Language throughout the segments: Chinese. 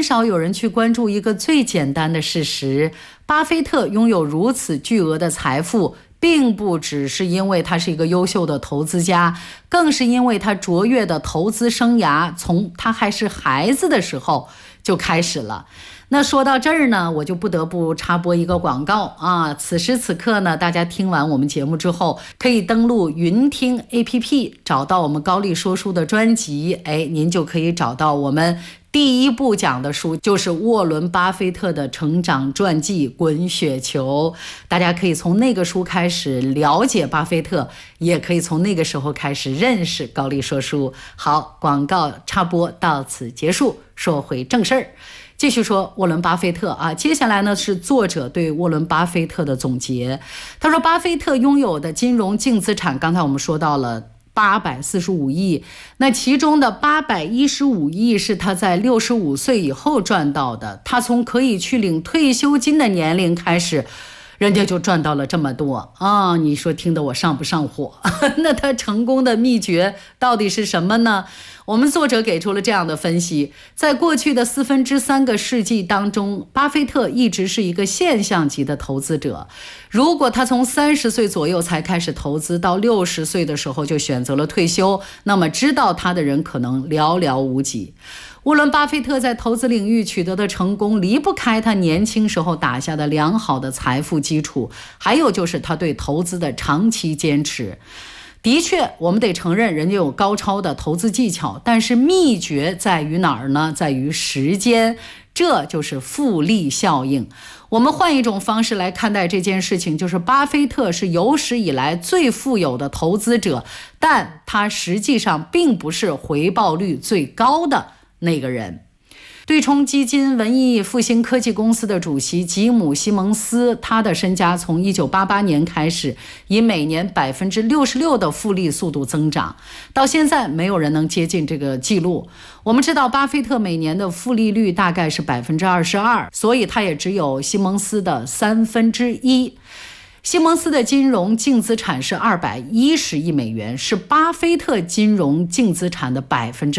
少有人去关注一个最简单的事实：巴菲特拥有如此巨额的财富，并不只是因为他是一个优秀的投资家，更是因为他卓越的投资生涯从他还是孩子的时候就开始了。那说到这儿呢，我就不得不插播一个广告啊！此时此刻呢，大家听完我们节目之后，可以登录云听 APP， 找到我们高丽说书的专辑，您就可以找到我们第一部讲的书，就是沃伦·巴菲特的成长传记《滚雪球》。大家可以从那个书开始了解巴菲特，也可以从那个时候开始认识高丽说书。好，广告插播到此结束，说回正事儿。继续说沃伦·巴菲特啊，接下来呢是作者对沃伦·巴菲特的总结。他说，巴菲特拥有的金融净资产，刚才我们说到了845亿，那其中的815亿是他在65岁以后赚到的。他从可以去领退休金的年龄开始，人家就赚到了这么多啊！你说听得我上不上火？那他成功的秘诀到底是什么呢？我们作者给出了这样的分析：在过去的3分之3个世纪当中，巴菲特一直是一个现象级的投资者。如果他从30岁左右才开始投资，到60岁的时候就选择了退休，那么知道他的人可能寥寥无几。沃伦·巴菲特在投资领域取得的成功，离不开他年轻时候打下的良好的财富基础，还有就是他对投资的长期坚持。的确，我们得承认人家有高超的投资技巧，但是秘诀在于哪儿呢？在于时间，这就是复利效应。我们换一种方式来看待这件事情，就是巴菲特是有史以来最富有的投资者，但他实际上并不是回报率最高的那个人。对冲基金文艺复兴科技公司的主席吉姆·西蒙斯，他的身家从1988年开始以每年66%的复利速度增长，到现在没有人能接近这个记录。我们知道巴菲特每年的复利率大概是22%，所以他也只有西蒙斯的1/3。西蒙斯的金融净资产是210亿美元，是巴菲特金融净资产的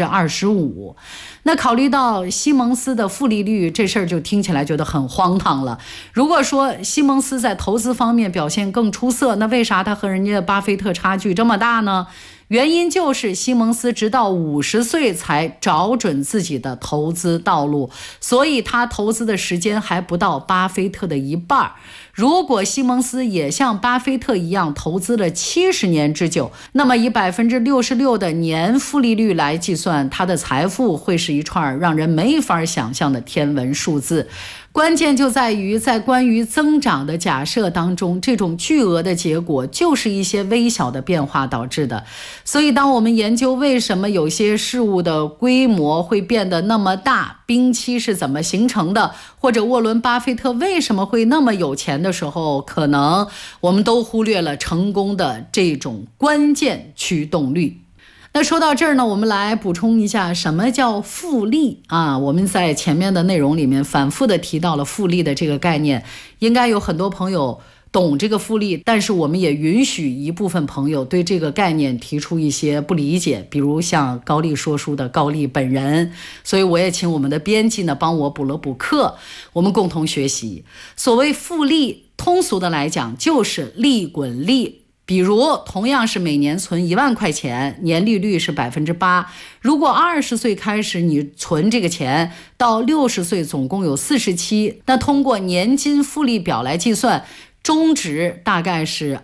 25%。那考虑到西蒙斯的复利率，这事儿就听起来觉得很荒唐了。如果说西蒙斯在投资方面表现更出色，那为啥他和人家巴菲特差距这么大呢？原因就是西蒙斯直到50岁才找准自己的投资道路，所以他投资的时间还不到巴菲特的一半。如果西蒙斯也像巴菲特一样投资了70年之久，那么以66%的年复利率来计算，他的财富会是一串让人没法想象的天文数字。关键就在于，在关于增长的假设当中，这种巨额的结果就是一些微小的变化导致的。所以当我们研究为什么有些事物的规模会变得那么大，冰期是怎么形成的，或者沃伦·巴菲特为什么会那么有钱的时候，可能我们都忽略了成功的这种关键驱动力。那说到这儿呢，我们来补充一下什么叫复利啊？我们在前面的内容里面反复的提到了复利的这个概念，应该有很多朋友懂这个复利，但是我们也允许一部分朋友对这个概念提出一些不理解，比如像高丽说书的高丽本人，所以我也请我们的编辑呢帮我补了补课，我们共同学习。所谓复利，通俗的来讲就是利滚利。比如同样是每年存1万块钱，年利率是8%，如果20岁开始你存这个钱，到60岁总共有47，那通过年金复利表来计算，中值大概是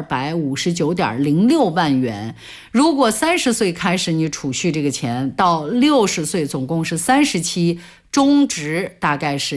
259.06万元。如果30岁开始你储蓄这个钱，到60岁总共是37，中值大概是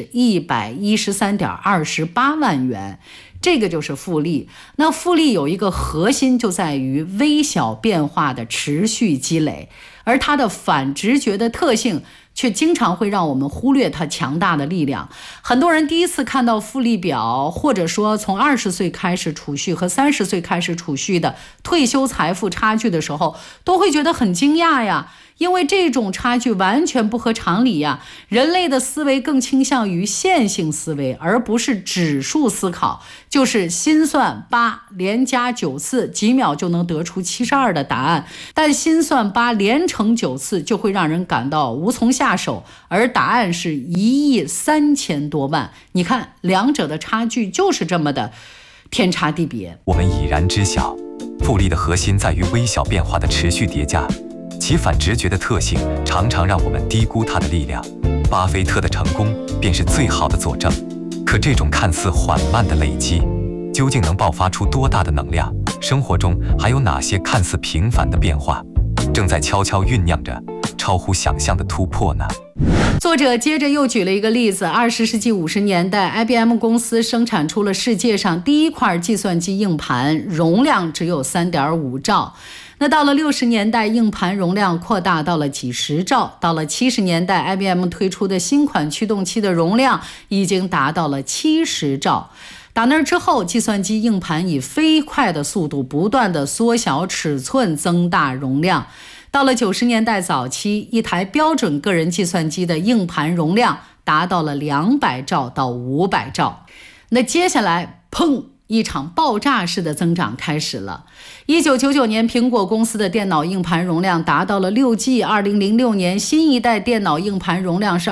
113.28万元。这个就是复利。那复利有一个核心，就在于微小变化的持续积累，而它的反直觉的特性却经常会让我们忽略它强大的力量。很多人第一次看到复利表，或者说从20岁开始储蓄和30岁开始储蓄的退休财富差距的时候，都会觉得很惊讶呀。 因为这种差距完全不合常理呀。人类的思维更倾向于线性思维，而不是指数思考，就是心算8连加9次，几秒就能得出72的答案。但心算8连乘9次就会让人感到无从下手，而答案是1亿3000多万。你看，两者的差距就是这么的天差地别。 我们已然知晓，复利的核心在于微小变化的持续叠加，其反直觉的特性常常让我们低估它的力量。巴菲特的成功便是最好的佐证。可这种看似缓慢的累积，究竟能爆发出多大的能量？生活中还有哪些看似平凡的变化，正在悄悄酝酿着超乎想象的突破呢？ 作者接着又举了一个例子，20世纪50年代 IBM 公司生产出了世界上第一块计算机硬盘，容量只有 3.5 兆。那到了60年代，硬盘容量扩大到了几十兆，到了70年代 IBM 推出的新款驱动器的容量已经达到了70兆。打那之后，计算机硬盘以飞快的速度不断的缩小尺寸，增大容量。到了90年代早期，一台标准个人计算机的硬盘容量达到了200兆到500兆。那接下来，砰！一场爆炸式的增长开始了。1999年，苹果公司的电脑硬盘容量达到了6G，2006年新一代电脑硬盘容量是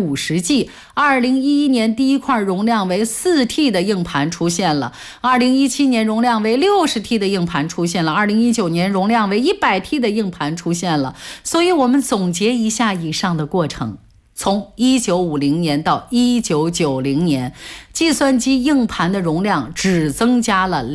250G，2011年第一块容量为4T 的硬盘出现了，2017年容量为60T 的硬盘出现了，2019年容量为100T 的硬盘出现了。所以我们总结一下以上的过程。从1950年到1990年，计算机硬盘的容量只增加了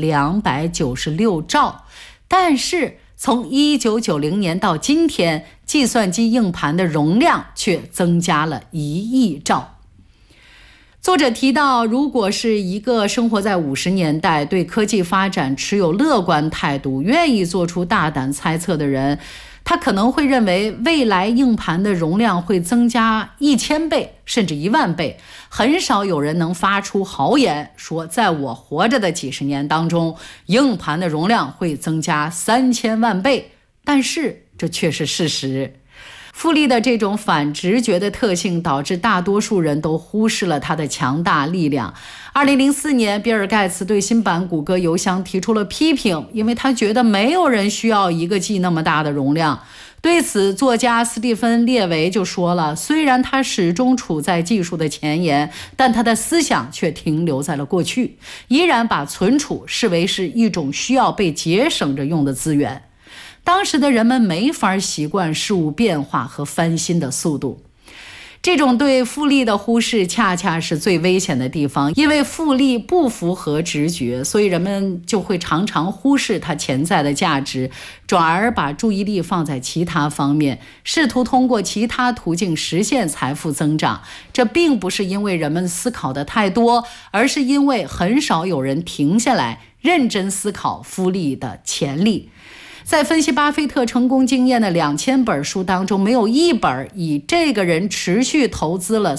296兆，但是从1990年到今天，计算机硬盘的容量却增加了1亿兆。作者提到，如果是一个生活在50年代，对科技发展持有乐观态度，愿意做出大胆猜测的人，他可能会认为未来硬盘的容量会增加1000倍甚至10000倍。很少有人能发出豪言说，在我活着的几十年当中，硬盘的容量会增加3000万倍，但是这却是事实。复利的这种反直觉的特性导致大多数人都忽视了它的强大力量。2004年，比尔盖茨对新版谷歌邮箱提出了批评，因为他觉得没有人需要1个 G 那么大的容量。对此，作家斯蒂芬·列维就说了，虽然他始终处在技术的前沿，但他的思想却停留在了过去，依然把存储视为是一种需要被节省着用的资源。当时的人们没法习惯事物变化和翻新的速度。这种对复利的忽视恰恰是最危险的地方，因为复利不符合直觉，所以人们就会常常忽视它潜在的价值，转而把注意力放在其他方面，试图通过其他途径实现财富增长。这并不是因为人们思考的太多，而是因为很少有人停下来认真思考复利的潜力。在分析巴菲特成功经验的2000本书当中，没有一本以这个人持续投资了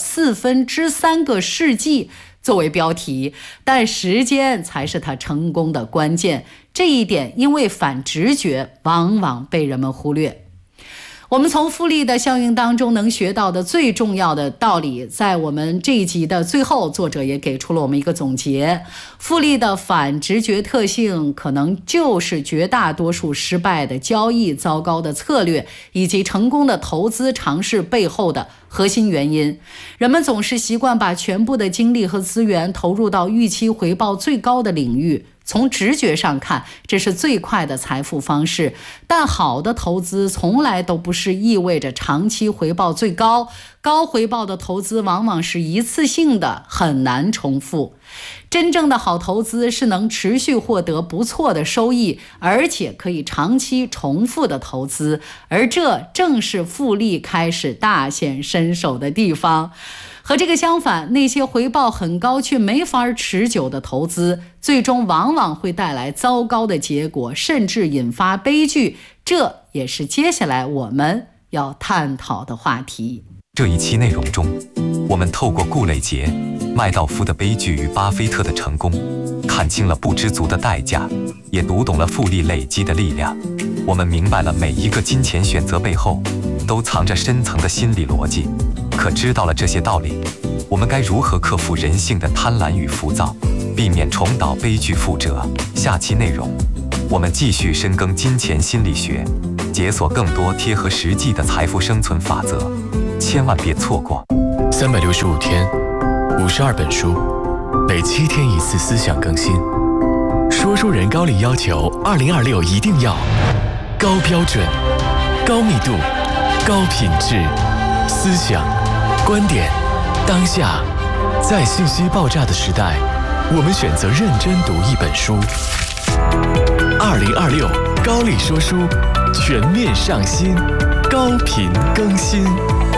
3/4个世纪作为标题，但时间才是他成功的关键。这一点因为反直觉往往被人们忽略。我们从复利的效应当中能学到的最重要的道理，在我们这一集的最后，作者也给出了我们一个总结。复利的反直觉特性可能就是绝大多数失败的交易、糟糕的策略以及成功的投资尝试背后的核心原因。人们总是习惯把全部的精力和资源投入到预期回报最高的领域，从直觉上看，这是最快的财富方式，但好的投资从来都不是意味着长期回报最高，高回报的投资往往是一次性的，很难重复。真正的好投资是能持续获得不错的收益，而且可以长期重复的投资，而这正是复利开始大显身手的地方。和这个相反，那些回报很高却没法持久的投资，最终往往会带来糟糕的结果，甚至引发悲剧。这也是接下来我们要探讨的话题。 这一期内容中，我们透过顾磊杰、麦道夫的悲剧与巴菲特的成功，看清了不知足的代价，也读懂了复利累积的力量。我们明白了每一个金钱选择背后都藏着深层的心理逻辑。可知道了这些道理，我们该如何克服人性的贪婪与浮躁，避免重蹈悲剧覆辙？下期内容，我们继续深耕金钱心理学，解锁更多贴合实际的财富生存法则，千万别错过。 365天，52本书，每7天1次思想更新。说书人高力要求2026一定要高标准、高密度、高品质，思想、观点，当下，在信息爆炸的时代，我们选择认真读一本书。2026高力说书全面上新，高频更新。